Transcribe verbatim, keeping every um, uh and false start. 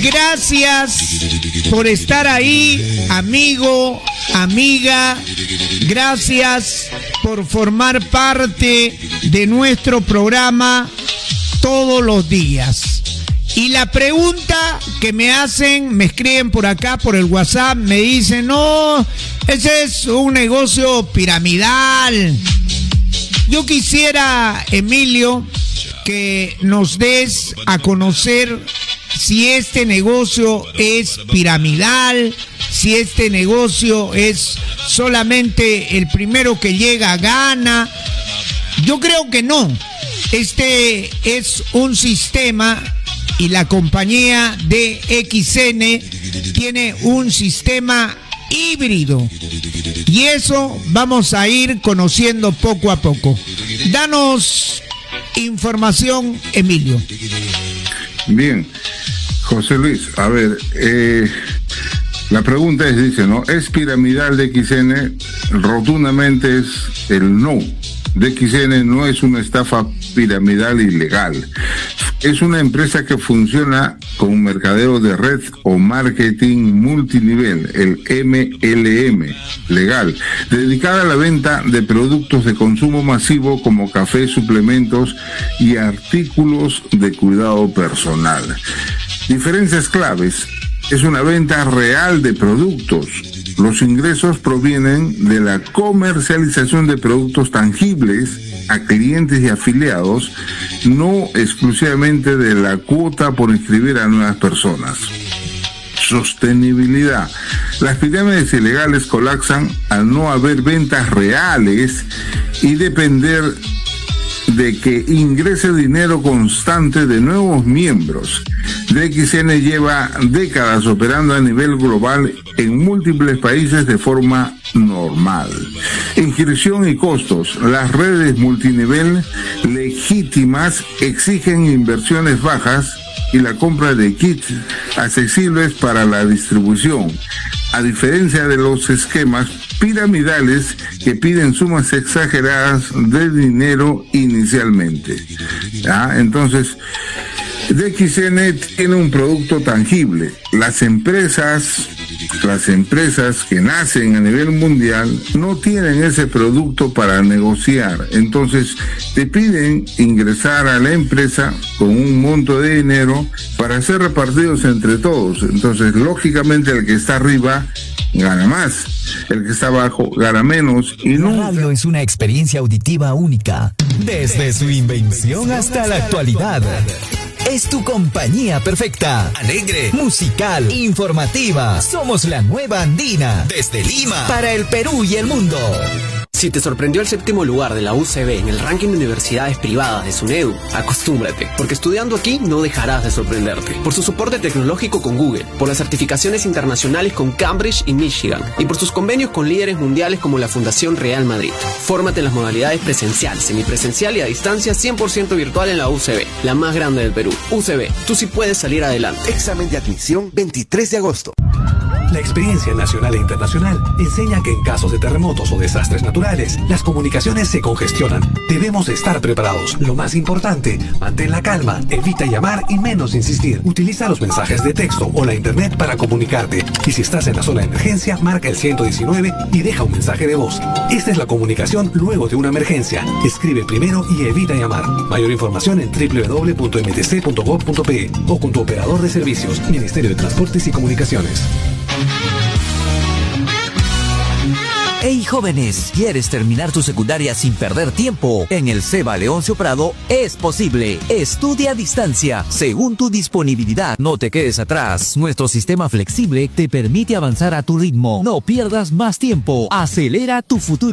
Gracias por estar ahí, amigo, amiga. Gracias por formar parte de nuestro programa todos los días. Y la pregunta que me hacen, me escriben por acá, por el WhatsApp, me dicen, no, ese es un negocio piramidal. Yo quisiera, Emilio, que nos des a conocer si este negocio es piramidal, si este negocio es solamente el primero que llega gana. Yo creo que no. Este es un sistema y la compañía de X N tiene un sistema híbrido. Y eso vamos a ir conociendo poco a poco. Danos información, Emilio. Bien, José Luis, a ver, eh, la pregunta es, dice, ¿no? ¿Es piramidal de X N? Rotundamente es el no. D X N no es una estafa piramidal ilegal. Es una empresa que funciona con un mercadeo de red o marketing multinivel, el M L M, legal, dedicada a la venta de productos de consumo masivo como café, suplementos y artículos de cuidado personal. Diferencias claves: es una venta real de productos. Los ingresos provienen de la comercialización de productos tangibles a clientes y afiliados, no exclusivamente de la cuota por inscribir a nuevas personas. Sostenibilidad. Las pirámides ilegales colapsan al no haber ventas reales y depender de que ingrese dinero constante de nuevos miembros. D X N lleva décadas operando a nivel global en múltiples países de forma normal. Inscripción y costos. Las redes multinivel legítimas exigen inversiones bajas y la compra de kits accesibles para la distribución, a diferencia de los esquemas piramidales que piden sumas exageradas de dinero inicialmente. ¿Ya? Entonces, D X N tiene un producto tangible. Las empresas, las empresas que nacen a nivel mundial no tienen ese producto para negociar. Entonces, te piden ingresar a la empresa con un monto de dinero para ser repartidos entre todos. Entonces, lógicamente, el que está arriba gana más, el que está abajo gana menos. Y no... La radio es una experiencia auditiva única, desde su invención hasta la actualidad. Es tu compañía perfecta, alegre, musical, informativa. Somos la nueva Andina, desde Lima, para el Perú y el mundo. Si te sorprendió el séptimo lugar de la U C B en el ranking de universidades privadas de SUNEDU, acostúmbrate, porque estudiando aquí no dejarás de sorprenderte. Por su soporte tecnológico con Google, por las certificaciones internacionales con Cambridge y Michigan, y por sus convenios con líderes mundiales como la Fundación Real Madrid. Fórmate en las modalidades presencial, semipresencial y a distancia cien por ciento virtual en la U C B, la más grande del Perú. U C B, tú sí puedes salir adelante. Examen de admisión veintitrés de agosto. La experiencia nacional e internacional enseña que en casos de terremotos o desastres naturales, las comunicaciones se congestionan. Debemos estar preparados. Lo más importante, mantén la calma, evita llamar y menos insistir. Utiliza los mensajes de texto o la internet para comunicarte. Y si estás en la zona de emergencia, marca el ciento diecinueve y deja un mensaje de voz. Esta es la comunicación luego de una emergencia. Escribe primero y evita llamar. Mayor información en doble u doble u doble u punto m t c punto gov punto p e o con tu operador de servicios, Ministerio de Transportes y Comunicaciones. Hey jóvenes, ¿quieres terminar tu secundaria sin perder tiempo? En el SEBA Leoncio Prado es posible. Estudia a distancia, según tu disponibilidad. No te quedes atrás. Nuestro sistema flexible te permite avanzar a tu ritmo. No pierdas más tiempo. Acelera tu futuro.